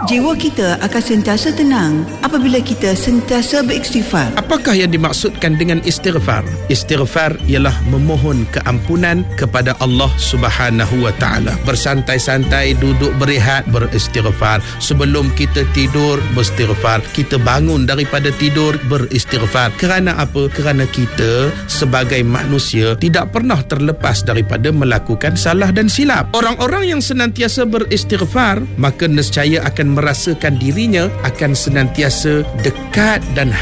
Jiwa kita akan sentiasa tenang apabila kita sentiasa beristighfar. Apakah yang dimaksudkan dengan istighfar? Istighfar ialah memohon keampunan kepada Allah Subhanahu wa taala. Bersantai-santai, duduk berehat, beristighfar. Sebelum kita tidur, beristighfar. Kita bangun daripada tidur, beristighfar. Kerana apa? Kerana kita sebagai manusia tidak pernah terlepas daripada melakukan salah dan silap. Orang-orang yang senantiasa beristighfar, maka nescaya akan merasakan dirinya akan senantiasa dekat dan